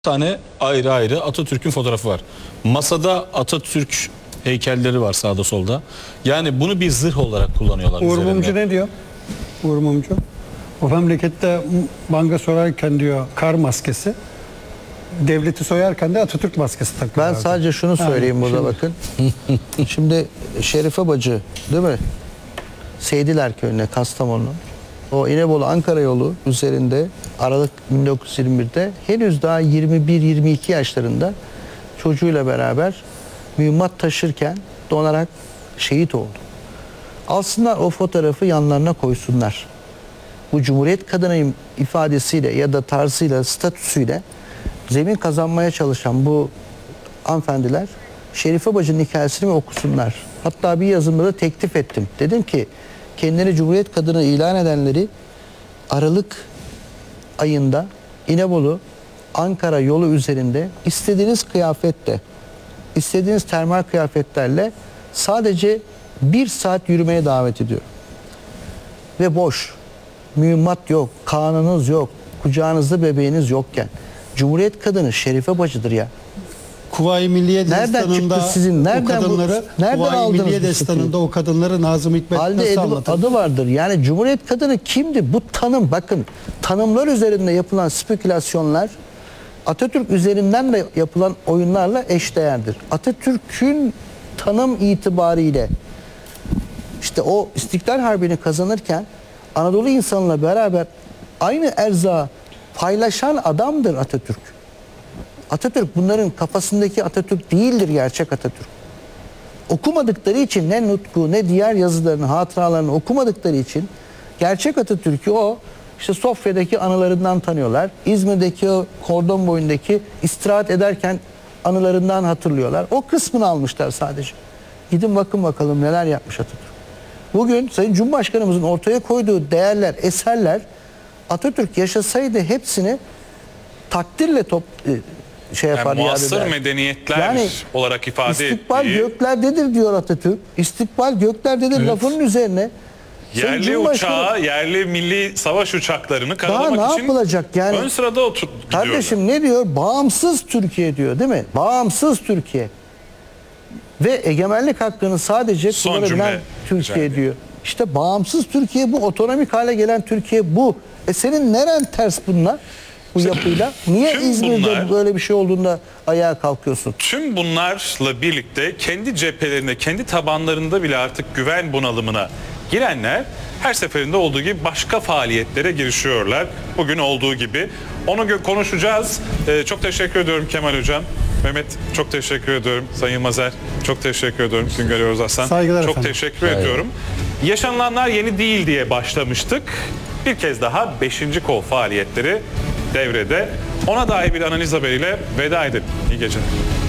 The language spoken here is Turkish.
Tane ayrı ayrı Atatürk'ün fotoğrafı var. Masada Atatürk heykelleri var sağda solda. Yani bunu bir zırh olarak kullanıyorlar. Uğur üzerinde. Mumcu ne diyor? Uğur Mumcu. O memlekette manga sorarken diyor kar maskesi. Devleti soyarken de Atatürk maskesi Ben takıyorlardı. sadece şunu söyleyeyim burada bakın. Şimdi Şerife Bacı değil mi? Seydiler köyüne Kastamonu. O İnebolu Ankara yolu üzerinde Aralık 1921'de henüz daha 21-22 yaşlarında çocuğuyla beraber mühimmat taşırken donarak şehit oldu. Alsınlar o fotoğrafı yanlarına koysunlar. Bu Cumhuriyet kadını ifadesiyle ya da tarzıyla, statüsüyle zemin kazanmaya çalışan bu hanımefendiler Şerife Bacı'nın hikayesini okusunlar. Hatta bir yazımda da teklif ettim. Dedim ki kendini Cumhuriyet kadını ilan edenleri Aralık ayında İnebolu Ankara yolu üzerinde istediğiniz kıyafetle, istediğiniz termal kıyafetlerle sadece 1 saat yürümeye davet ediyor. Ve boş. Mühimmat yok, kanunuz yok, kucağınızda bebeğiniz yokken. Cumhuriyet kadını Şerife Bacı'dır ya. Kuvayi Milliye Nereden Destanı'nda çıktı sizin? Nereden o kadınları, nereden Kuvayi aldınız Milliye bu Destanı'nda fikri? o kadınları Nazım Hikmet Halde nasıl anlatır? adı vardır. Yani Cumhuriyet kadını kimdi? Bu tanım bakın tanımlar üzerinde yapılan spekülasyonlar Atatürk üzerinden de yapılan oyunlarla eşdeğerdir. Atatürk'ün tanım itibariyle işte o İstiklal Harbi'ni kazanırken Anadolu insanla beraber aynı erzağı paylaşan adamdır Atatürk. Atatürk bunların kafasındaki Atatürk değildir, gerçek Atatürk. Okumadıkları için ne nutku ne diğer yazılarını, hatıralarını okumadıkları için gerçek Atatürk'ü o işte Sofya'daki anılarından tanıyorlar. İzmir'deki o kordon boyundaki istirahat ederken anılarından hatırlıyorlar. O kısmını almışlar sadece. Gidin bakın bakalım neler yapmış Atatürk. Bugün Sayın Cumhurbaşkanımızın ortaya koyduğu değerler, eserler Atatürk yaşasaydı hepsini takdirle yapar, yani iade muasır eder. medeniyetler Yani olarak ifade İstikbal ettiği göklerdedir diyor Atatürk. İstikbal göklerdedir lafının üzerine Sayın yerli Cumhurbaşkanı, uçağı, yerli milli savaş uçaklarını daha karalamak ne için yapılacak yani? ön sırada gidiyorlar. Kardeşim ne diyor? Bağımsız Türkiye diyor değil mi? Bağımsız Türkiye. Ve egemenlik hakkını sadece Son kullanabilen cümle. Türkiye Güzel. diyor. İşte bağımsız Türkiye bu. Otonomik hale gelen Türkiye bu. Senin neren ters bunlar? Bu yapıyla. Niye tüm İzmir'de bunlar- böyle bir şey olduğunda ayağa kalkıyorsun? Tüm bunlarla birlikte kendi cephelerinde, kendi tabanlarında bile artık güven bunalımına girenler her seferinde olduğu gibi başka faaliyetlere girişiyorlar. Bugün olduğu gibi. Onu konuşacağız. Çok teşekkür ediyorum Kemal Hocam. Mehmet çok teşekkür ediyorum. Sayın Yılmazer çok teşekkür ediyorum. Güngör Yavuz Aslan Saygılar çok efendim. teşekkür ediyorum. Yaşanılanlar yeni değil diye başlamıştık. Bir kez daha 5. kol faaliyetleri devrede. Ona dair bir analiz haberiyle veda edelim. İyi geceler.